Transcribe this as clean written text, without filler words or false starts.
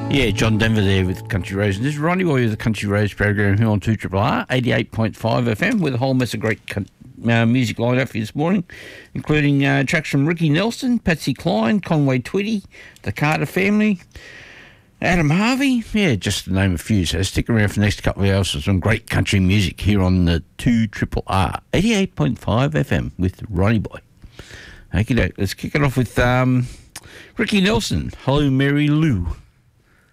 Yeah, John Denver there with Country Rose. And this is Ronnie Boy with the Country Rose program here on 2RRR, 88.5 FM, with a whole mess of great music lined up for you this morning, including tracks from Ricky Nelson, Patsy Cline, Conway Twitty, the Carter Family, Adam Harvey, yeah, just to name a few. So stick around for the next couple of hours for some great country music here on the 2RRR, 88.5 FM with Ronnie Boy. Okay, let's kick it off with Ricky Nelson, Hello Mary Lou.